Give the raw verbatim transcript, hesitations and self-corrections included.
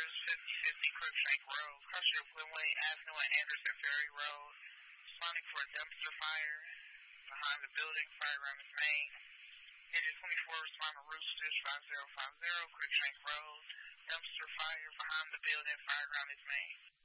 Andrews, fifty fifty Crookshank Road. Crossship Glenway Avenue and Anderson Ferry Road. Responding for a dumpster fire behind the building. Fire around his main. Engine twenty-four, respond to Roosters, five zero five zero Crookshank Road. Dumpster fire behind the building. Fire around his main.